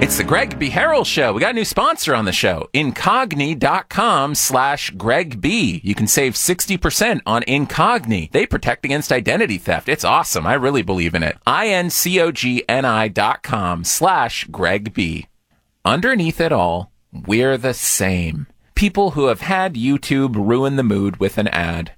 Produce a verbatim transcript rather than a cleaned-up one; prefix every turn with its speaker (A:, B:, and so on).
A: It's the Greg B. Harrell Show. We got a new sponsor on the show, Incogni.com slash Greg B. You can save sixty percent on Incogni. They protect against identity theft. It's awesome. I really believe in it. I-N-C-O-G-N-I dot com slash Greg B. Underneath it all, we're the same. People who have had YouTube ruin the mood with an ad.